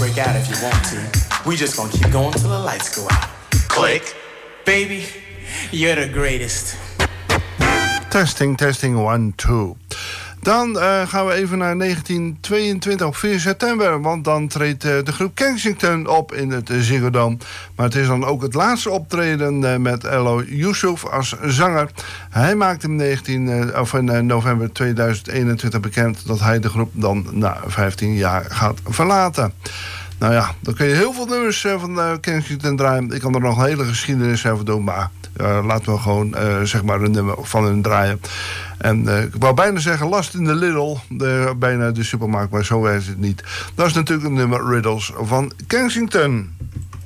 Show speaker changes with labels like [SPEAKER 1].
[SPEAKER 1] break out if you want to. We just gonna keep going till the lights go out. Click. Baby, you're the greatest.
[SPEAKER 2] Testing, 1, 2. Dan gaan we even naar 1922 op 4 september. Want dan treedt de groep Kensington op in het Ziggo Dome. Maar het is dan ook het laatste optreden met Elo Yusuf als zanger. Hij maakt in november 2021 bekend dat hij de groep dan na 15 jaar gaat verlaten. Nou ja, dan kun je heel veel nummers van Kensington draaien. Ik kan er nog een hele geschiedenis over doen, maar laten we gewoon zeg maar een nummer van hun draaien. En ik wou bijna zeggen Last in the Little, bijna de supermarkt, maar zo is het niet. Dat is natuurlijk een nummer Riddles van Kensington.